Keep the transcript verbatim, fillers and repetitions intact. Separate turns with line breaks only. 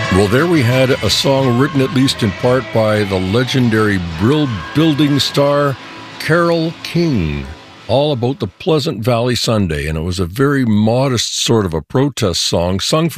Well, there we had a song written at least in part by the legendary Brill Building star Carole King, all about the Pleasant Valley Sunday, and it was a very modest sort of a protest song sung for